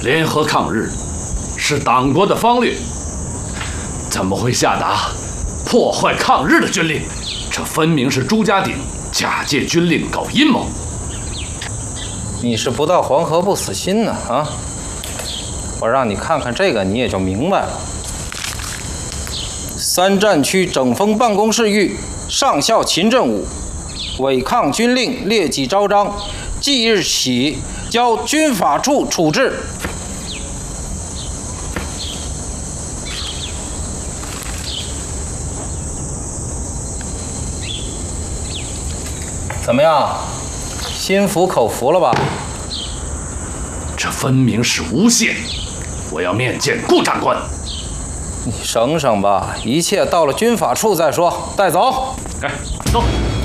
联合抗日是党国的方略，怎么会下达破坏抗日的军令？这分明是朱家鼎假借军令搞阴谋。 你是不到黄河不死心呢啊！我让你看看这个，你也就明白了。三战区整风办公室谕上校秦振武，违抗军令劣迹昭彰，即日起交军法处处置。怎么样，心服口服了吧？ 这分明是诬陷！我要面见顾长官。 你省省吧，一切到了军法处再说。带走。 哎，走。